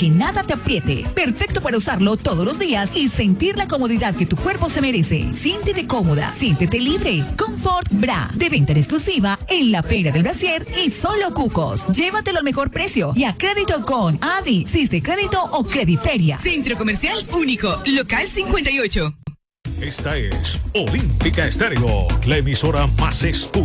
que nada te apriete. Perfecto para usarlo todos los días y sentir la comodidad que tu cuerpo se merece. Siéntete cómoda, siéntete libre. Comfort Bra, de venta en exclusiva en la Feria del Brasier y Solo Cucos. Llévatelo al mejor precio y a crédito con Adi, Siste Crédito o Crediferia. Centro Comercial Único, local 58. Esta es Olímpica Estéreo, la emisora más escuchada